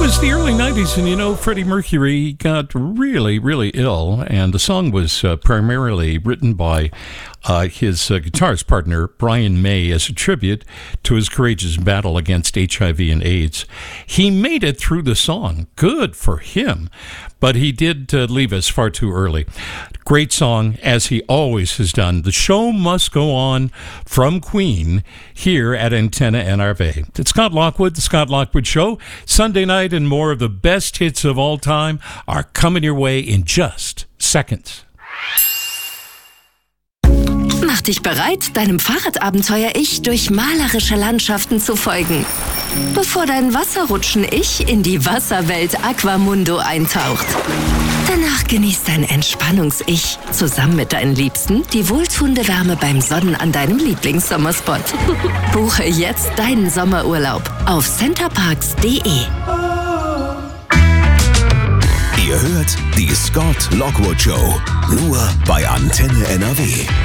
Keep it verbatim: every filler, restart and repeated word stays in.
was the early nineties, and you know, Freddie Mercury got really, really ill, and the song was uh, primarily written by uh, his uh, guitarist partner, Brian May, as a tribute to his courageous battle against H I V and AIDS. He made it through the song. Good for him. But he did uh, leave us far too early. Great song, as he always has done. The show must go on from Queen here at Antenna N R V. It's Scott Lockwood, The Scott Lockwood Show. Sunday night and more of the best hits of all time are coming your way in just seconds. Mach dich bereit, deinem Fahrradabenteuer-Ich durch malerische Landschaften zu folgen. Bevor dein Wasserrutschen-Ich in die Wasserwelt Aquamundo eintaucht. Danach genießt dein Entspannungs-Ich zusammen mit deinen Liebsten die wohltuende Wärme beim Sonnen an deinem Lieblingssommerspot. Buche jetzt deinen Sommerurlaub auf centerparks punkt de. Ihr hört die Scott Lockwood Show, nur bei Antenne N R W.